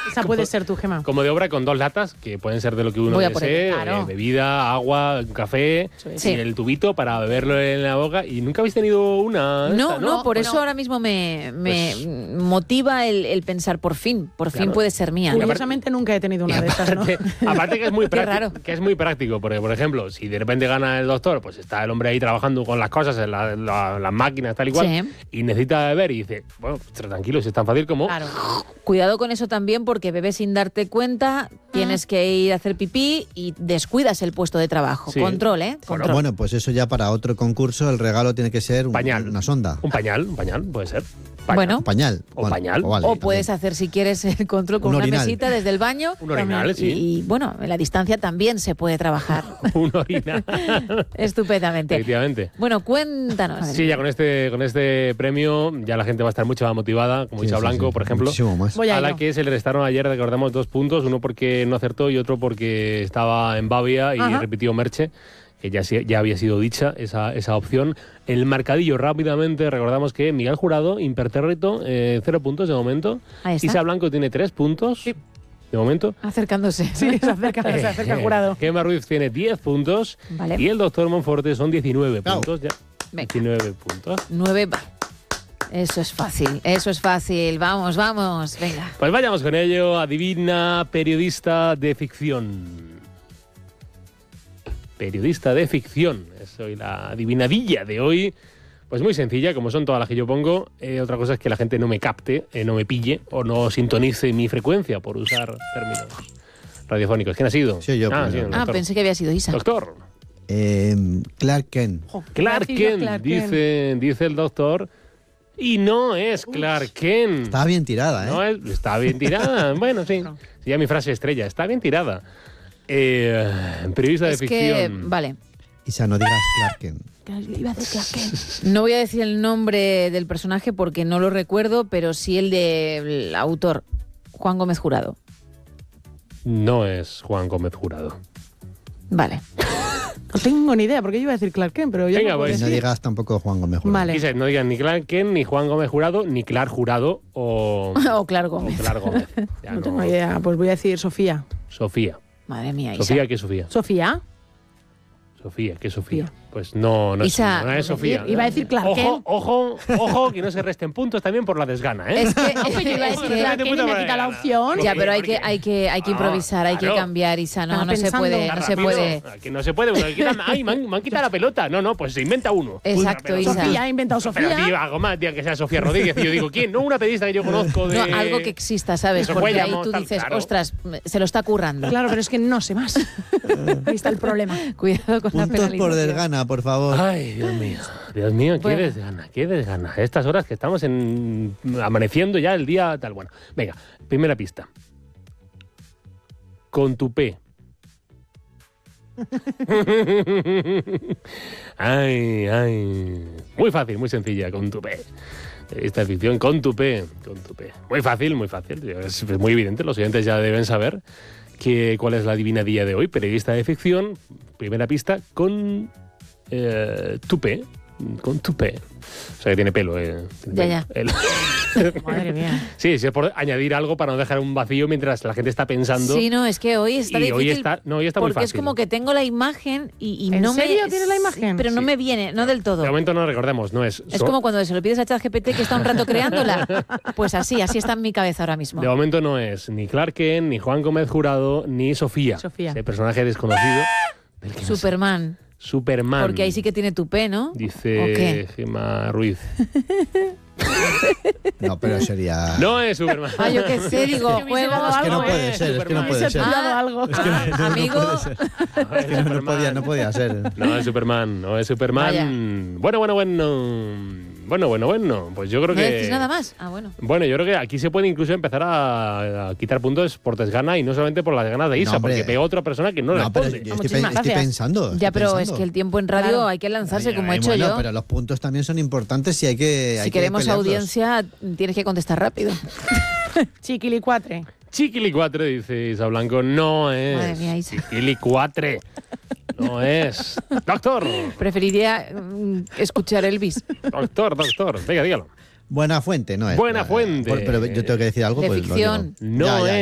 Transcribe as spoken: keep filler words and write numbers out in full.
Esa puede ser tu, Gemma. Como de obra con dos latas, que pueden ser de lo que uno Voy a por desee, ello, claro. eh, bebida, agua, un café, Sí. y el tubito para beberlo en la boca. ¿Y nunca habéis tenido una de No, esta, no, por no. eso ahora mismo me, me Pues- motiva el, el pensar, por fin, por fin Claro. puede ser mía. Curiosamente nunca he tenido una de estas, ¿no? Aparte, aparte que es muy Qué práctico, raro. que es muy práctico, porque por ejemplo, si de repente gana el doctor, pues está el hombre ahí trabajando con las cosas, en la- la- las máquinas, tal y cual, Sí. y necesita beber y dice, bueno, tranquilo, si es tan fácil como... Claro. Cuidado con eso también porque bebes sin darte cuenta, tienes que ir a hacer pipí y descuidas el puesto de trabajo. Sí. Control, ¿eh? Bueno, Control. Bueno, pues eso ya para otro concurso, el regalo tiene que ser un- Pañal. una sonda. Un pañal, un pañal, puede ser. Pañal. Bueno. Un pañal. O pañal. vale, O puedes también. hacer, si quieres, el control con Un una orinal. mesita desde el baño. Un orinal, Y- sí. Y, bueno, en la distancia también se puede trabajar Un orinal. estupendamente. Efectivamente. Bueno, cuéntanos. Sí, ya con este, con este premio ya la gente va a estar mucho más motivada, como Sí, Isa sí, Blanco, sí, por ejemplo. muchísimo más. Voy a A la ello. que se le restaron ayer, recordamos, dos puntos, uno porque no acertó y otro porque estaba en Bavia y Ajá. repitió Merche, que ya, sí- ya había sido dicha esa, esa opción. El marcadillo rápidamente, recordamos que Miguel Jurado, impertérrito, eh, cero puntos de momento. Ahí está. Isa Blanco tiene tres puntos Sí. de momento. Acercándose. Sí, se acerca, se acerca el jurado. Gemma Ruiz tiene diez puntos Vale. y el doctor Monforte son diecinueve Claro. puntos. Ya. Venga. diecinueve puntos. Nueve. va. Eso es fácil, eso es fácil. Vamos, vamos. Venga. Pues vayamos con ello. Adivina, periodista de ficción. Periodista de ficción. Soy la adivinadilla de hoy. Pues muy sencilla, como son todas las que yo pongo. Eh, otra cosa es que la gente no me capte, eh, no me pille o no sintonice mi frecuencia, por usar términos radiofónicos. ¿Quién ha sido? Sí, yo, Ah, pues, sí, el Ah, doctor. pensé que había sido Isa. Doctor. Eh, Clark Kent. Jo, Clark gracias, Kent, Clark Kent. dice, dice el doctor. Y no es Clark Kent. Estaba bien tirada, ¿eh? No es- está bien tirada. Bueno, sí. Sí, ya mi frase estrella. Está bien tirada. Eh, periodista de Es que, ficción. vale. Isa, no digas Clark Kent. Iba a decir Clark Kent. No voy a decir el nombre del personaje porque no lo recuerdo, pero sí el del autor, Juan Gómez Jurado. No es Juan Gómez Jurado. Vale. No tengo ni idea, porque yo iba a decir Clark Kent, pero ya Venga, no puedo pues. Y no decir. digas tampoco Juan Gómez Jurado. Vale. Quise, no digan ni Clark Kent, ni Juan Gómez Jurado, ni Clark Jurado o, O Clark o Gómez. Clark Gómez. Ya No no. tengo idea, pues voy a decir Sofía. Sofía. Madre mía, Isa. Sofía, ¿qué es Sofía? ¿Sofía? Sofía, ¿qué es Sofía? Sofía. Pues no, no es, Isa, no es Sofía. Iba a decir Clark Ojo, Kent. ojo, ojo, que no se resten puntos también por la desgana, ¿eh? Es que, No, pero yo iba a es decir que- Clark Kent y me quita la opción. ya, pero hay Porque- que, hay que, hay que Ah, improvisar, hay que claro. cambiar, Isa. No, Estaba no se pensando. puede, Está no se rápido. puede. Que no se puede. Uno le quita- Ay, me han, me han quitado la pelota. No, no, pues se inventa uno. Exacto, Uy, Isa. Sofía, ha inventado Pero Sofía. tío, algo más, tío, que sea Sofía Rodríguez. Y yo digo, ¿quién? No una periodista que yo conozco de... No, algo que exista, ¿sabes? Eso Porque fue, ahí llamó, tú tal, dices, claro. ostras, se lo está currando. Claro, pero es que no sé más. Ahí está el problema. Cuidado con la Puntos por penalización. desgana, por favor. Ay, Dios mío. Dios mío, qué Bueno. desgana, qué desgana. A estas horas que estamos en amaneciendo ya el día tal. Bueno, venga, primera pista. Con tu P. Ay, ay. Muy fácil, muy sencilla, con tu P. Esta ficción con tu P, con tu P. Muy fácil, muy fácil. Es muy evidente, los oyentes ya deben saber que, cuál es la adivinadilla de hoy. Periodista de ficción, primera pista, con eh, tu P. Con tu P. O sea que tiene pelo. Eh. Ya, ya. El- Madre mía. sí, sí, es por añadir algo para no dejar un vacío mientras la gente está pensando. Sí, no, es que hoy está y difícil. hoy está, no, hoy está muy porque es fácil. como que tengo la imagen y, y ¿En no me... serio tienes la imagen? Pero no Sí. me viene, no del todo. De momento no recordemos, no es. Es so- como cuando se lo pides a ChatGPT que está un rato creándola. Pues así, así está en mi cabeza ahora mismo. De momento no es ni Clark Kent, ni Juan Gómez Jurado, ni Sofía. Sofía. Ese personaje desconocido. del que no sé. Superman. Superman. Porque ahí sí que tiene tu P, ¿no? ¿O Dice qué? Gemma Ruiz. No, pero sería... No es Superman. Ah, yo qué sé, digo, Es que hubiese juego... dado Es que no algo, puede eh, ser, es que no Superman. puede Hubiese ser. pillado algo. Es que no, no, no amigo. puede ser. Es que no, no podía, no podía ser. No es Superman, no es Superman. Bueno, bueno, bueno. Bueno, bueno, bueno. Pues yo creo ¿No que. decís nada más? Ah, bueno. Bueno, yo creo que aquí se puede incluso empezar a, a quitar puntos por desgana y no solamente por las ganas de Isa, No, hombre. porque pega a otra persona que no, No, pero responde. yo estoy, pe- Muchísimas estoy gracias. pensando. Ya, estoy pero es pensando. que el tiempo en radio Claro. hay que lanzarse Ay, como he ay, hecho bueno, yo. pero los puntos también son importantes y hay que hay Si que queremos pelearlos. audiencia, tienes que contestar rápido. Chiquilicuatre. Chiquilicuatre, dice Isa Blanco, no es. Madre mía, Isa. Chiquilicuatre. No es. Doctor, Preferiría mm, escuchar Elvis. doctor, doctor. Venga, dígalo. Buena fuente, no es. Buena fuente. Por- Pero yo tengo que decir algo. De pues lo ficción. digo. No Ya, ya, es.